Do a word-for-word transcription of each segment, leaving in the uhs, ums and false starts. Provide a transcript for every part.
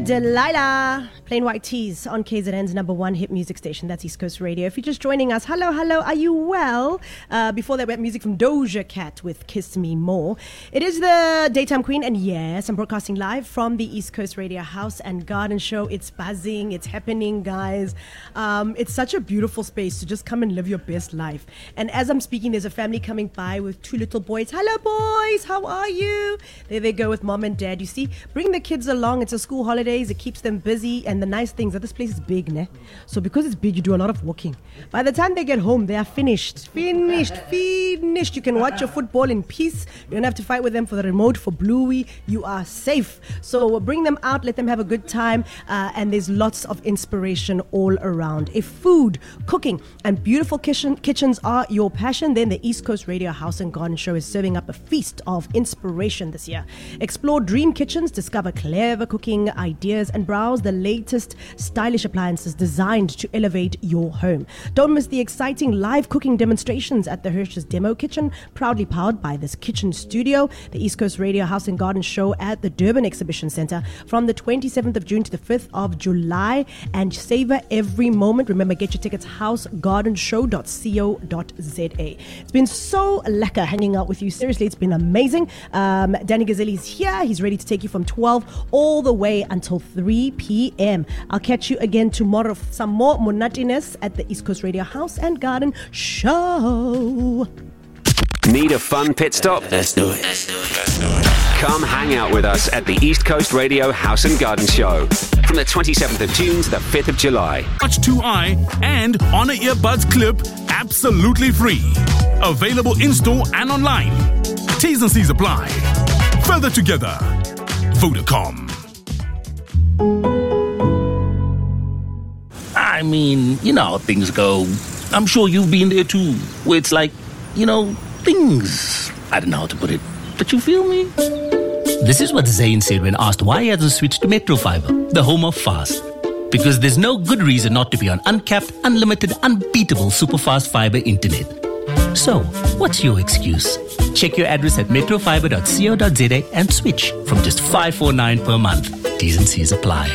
Delilah, Plain White Tees on K Z N's number one hit music station. That's East Coast Radio. If you're just joining us, hello, hello, are you well? Uh, before that, we had music from Doja Cat with Kiss Me More. It is the Daytime Queen, and yes, I'm broadcasting live from the East Coast Radio House and Garden Show. It's buzzing, it's happening, guys. Um, it's such a beautiful space to just come and live your best life. And as I'm speaking, there's a family coming by with two little boys. Hello, boys, how are you? There they go with mom and dad. You see, bring the kids along. It's a school holidays. It keeps them busy. And the nice thing is that this place is big, ne? So because it's big, you do a lot of walking. By the time they get home, they are finished. Finished. Finished. You can watch your football in peace. You don't have to fight with them for the remote, for Bluey. You are safe. So bring them out. Let them have a good time. Uh, and there's lots of inspiration all around. If food, cooking, and beautiful kitchen, kitchens are your passion, then the East Coast Radio House and Garden Show is serving up a feast of inspiration this year. Explore dream kitchens, discover clever cooking ideas, and browse the latest stylish appliances designed to elevate your home. Don't miss the exciting live cooking demonstrations at the Hirsch's Demo Kitchen, proudly powered by this kitchen studio. The East Coast Radio House and Garden Show at the Durban Exhibition Centre from the twenty-seventh of June to the fifth of July. And savor every moment. Remember, get your tickets house garden show dot co dot za. It's been so lekker hanging out with you. Seriously, it's been amazing. Um, Danny Gazzelli's here. He's ready to take you from twelve all the way until three p.m. I'll catch you again tomorrow for some more monatiness at the East Coast Radio House and Garden Show. Need a fun pit stop? Let's do it. Let's do it. Let's do it. Come hang out with us at the East Coast Radio House and Garden Show from the twenty-seventh of June to the fifth of July. Watch two eye and on an earbuds clip absolutely free. Available in-store and online. T's and C's apply. Further together. Vodacom. I mean, you know how things go. I'm sure you've been there too, where it's like, you know, things. I don't know how to put it, but you feel me? This is what Zayn said when asked why he hasn't switched to Metro Fiber, the home of fast. Because there's no good reason not to be on uncapped, unlimited, unbeatable superfast fiber internet. So, what's your excuse? Check your address at metro fiber dot co dot za and switch from just five forty-nine per month. T's and C's apply.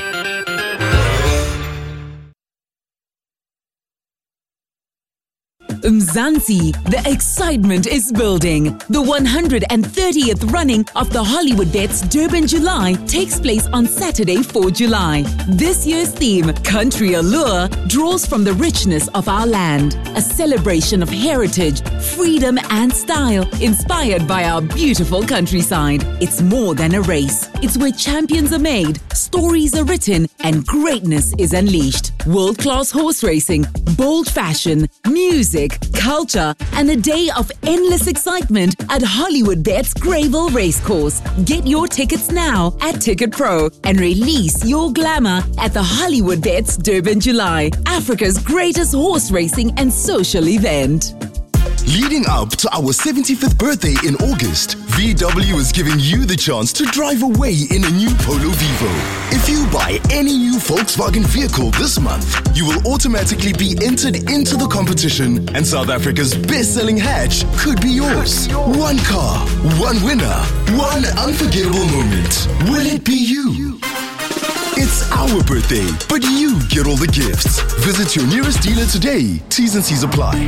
Mzansi, the excitement is building. The one hundred thirtieth running of the Hollywood Bets Durban July takes place on Saturday, the fourth of July. This year's theme, Country Allure, draws from the richness of our land. A celebration of heritage, freedom and style, inspired by our beautiful countryside. It's more than a race. It's where champions are made, stories are written, and greatness is unleashed. World-class horse racing, bold fashion, music, culture, and a day of endless excitement at Hollywood Bets Greyville Racecourse. Get your tickets now at Ticket Pro and release your glamour at the Hollywood Bets Durban July, Africa's greatest horse racing and social event. Leading up to our seventy-fifth birthday in August, V W is giving you the chance to drive away in a new Polo Vivo. If you buy any new Volkswagen vehicle this month, you will automatically be entered into the competition, and South Africa's best-selling hatch could be yours. One car, one winner, one unforgettable moment. Will it be you? It's our birthday, but you get all the gifts. Visit your nearest dealer today. T's and C's apply.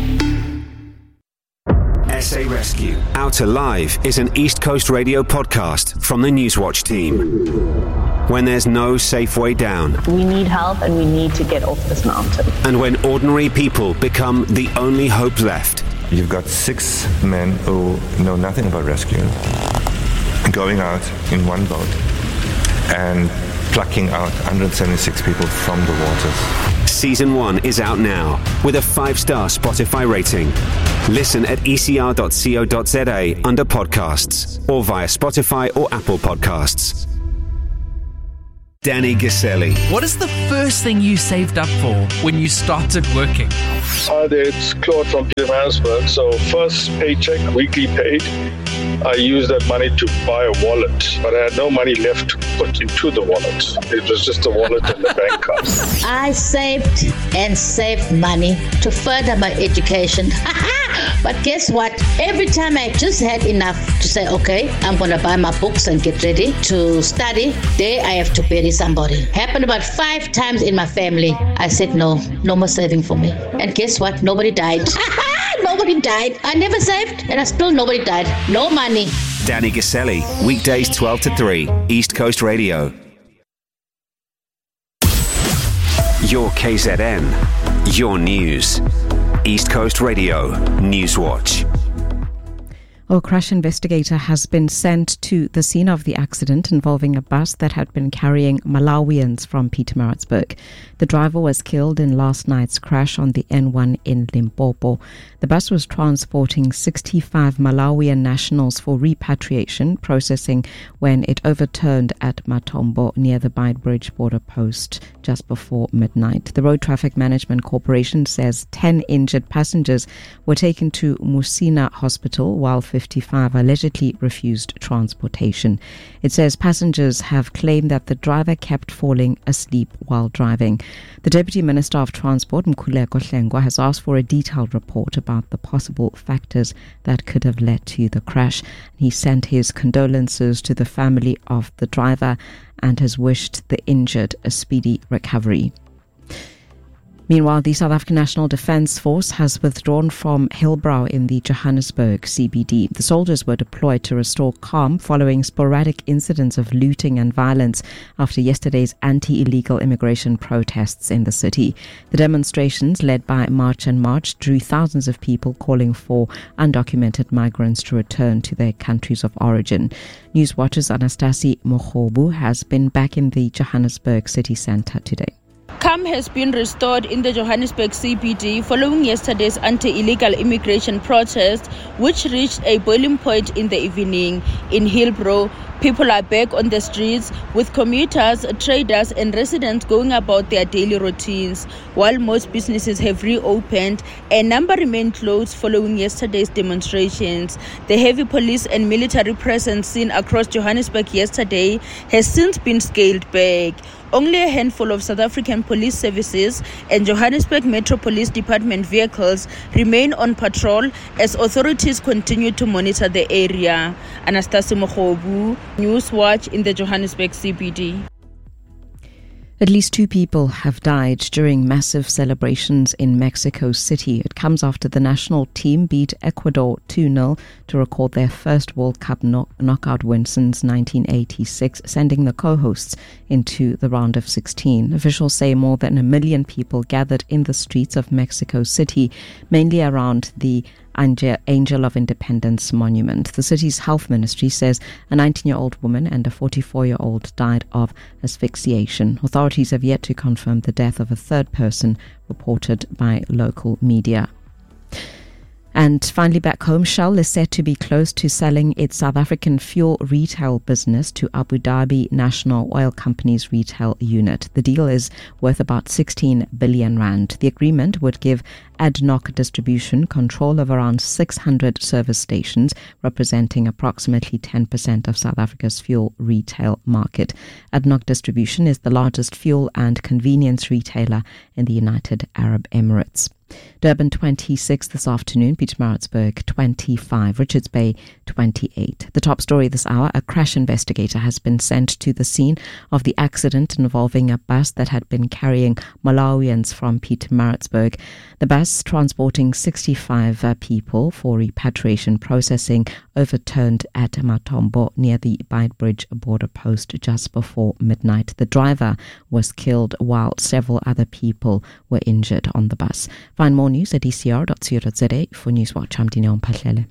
S A Rescue Out Alive is an East Coast Radio podcast from the Newswatch team. When there's no safe way down. We need help and we need to get off this mountain. And when ordinary people become the only hope left. You've got six men who know nothing about rescue going out in one boat and plucking out one hundred seventy-six people from the waters. Season one is out now with a five-star Spotify rating. Listen at e c r dot co dot za under podcasts or via Spotify or Apple Podcasts. Danny Gazzelli. What is the first thing you saved up for when you started working? Hi there, it's Claude from Pietermaritzburg. So first paycheck, weekly paid. I used that money to buy a wallet, but I had no money left to put into the wallet. It was just a wallet in the bank card. I saved and saved money to further my education. But guess what? Every time I just had enough to say, okay, I'm going to buy my books and get ready to study, there I have to bury somebody. Happened about five times in my family. I said, no, no more saving for me. And guess what? Nobody died. Nobody died. I never saved, and I still nobody died. No money. Danny Gaselli, weekdays twelve to three, East Coast Radio. Your K Z N, your news. East Coast Radio, Newswatch. A crash investigator has been sent to the scene of the accident involving a bus that had been carrying Malawians from Pietermaritzburg. The driver was killed in last night's crash on the N one in Limpopo. The bus was transporting sixty-five Malawian nationals for repatriation processing when it overturned at Matombo near the Beitbridge border post just before midnight. The Road Traffic Management Corporation says ten injured passengers were taken to Musina Hospital while fifty-five allegedly refused transportation. It says passengers have claimed that the driver kept falling asleep while driving. The Deputy Minister of Transport, Mkhuleko Hlengwa, has asked for a detailed report about the possible factors that could have led to the crash. He sent his condolences to the family of the driver and has wished the injured a speedy recovery. Meanwhile, the South African National Defence Force has withdrawn from Hillbrow in the Johannesburg C B D. The soldiers were deployed to restore calm following sporadic incidents of looting and violence after yesterday's anti-illegal immigration protests in the city. The demonstrations, led by March and March, drew thousands of people calling for undocumented migrants to return to their countries of origin. Newswatch's Anastasi Mohobu has been back in the Johannesburg city centre today. Calm has been restored in the Johannesburg C B D following yesterday's anti-illegal immigration protest, which reached a boiling point in the evening. In Hillbrow, people are back on the streets, with commuters, traders and residents going about their daily routines. While most businesses have reopened, a number remain closed following yesterday's demonstrations. The heavy police and military presence seen across Johannesburg yesterday has since been scaled back. Only a handful of South African police services and Johannesburg Metro Police Department vehicles remain on patrol as authorities continue to monitor the area. Anastasi Mohobu, Newswatch in the Johannesburg C B D. At least two people have died during massive celebrations in Mexico City. It comes after the national team beat Ecuador two nil to record their first World Cup knock- knockout win since nineteen eighty-six, sending the co-hosts into the round of sixteen. Officials say more than a million people gathered in the streets of Mexico City, mainly around the Angel of Independence monument. The city's health ministry says a nineteen-year-old woman and a forty-four-year-old died of asphyxiation. Authorities have yet to confirm the death of a third person, reported by local media. And finally, back home, Shell is set to be close to selling its South African fuel retail business to Abu Dhabi National Oil Company's retail unit. The deal is worth about sixteen billion rand. The agreement would give A D N O C Distribution control of around six hundred service stations, representing approximately ten percent of South Africa's fuel retail market. A D N O C Distribution is the largest fuel and convenience retailer in the United Arab Emirates. Durban twenty-six this afternoon, Pietermaritzburg twenty-five, Richards Bay twenty-eight. The top story this hour, a crash investigator has been sent to the scene of the accident involving a bus that had been carrying Malawians from Pietermaritzburg. The bus, transporting sixty-five uh, people for repatriation processing, overturned at Matombo near the Beitbridge border post just before midnight. The driver was killed while several other people were injured on the bus. Find more news at e c r dot co dot z a. For Newswatch, I'm Dineon Pahlele.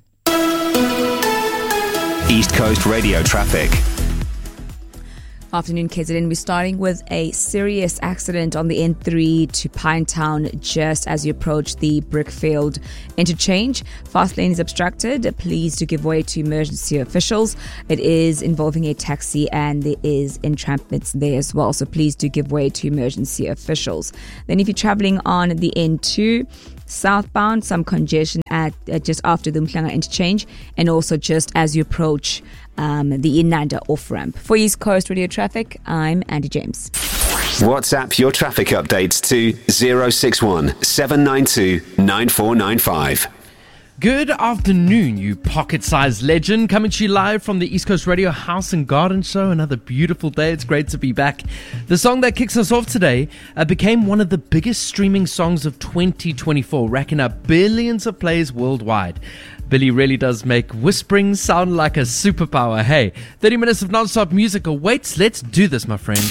East Coast Radio traffic. Afternoon, K Z N. We're starting with a serious accident on the N three to Pinetown just as you approach the Brickfield interchange. Fast lane is obstructed. Please do give way to emergency officials. It is involving a taxi and there is entrampments there as well. So please do give way to emergency officials. Then if you're traveling on the N two southbound, some congestion and at uh, just after the Umhlanga interchange, and also just as you approach um, the Inanda off-ramp. For East Coast Radio Traffic, I'm Andy James. WhatsApp your traffic updates to zero six one seven nine two nine four nine five. Good afternoon, you pocket-sized legend. Coming to you live from the East Coast Radio House and Garden Show. Another beautiful day. It's great to be back. The song that kicks us off today uh, became one of the biggest streaming songs of twenty twenty-four, racking up billions of plays worldwide. Billy really does make whispering sound like a superpower. Hey, thirty minutes of non-stop music awaits. Let's do this, my friend.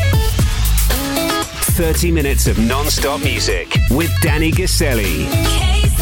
thirty minutes of non-stop music with Danny Gaselli.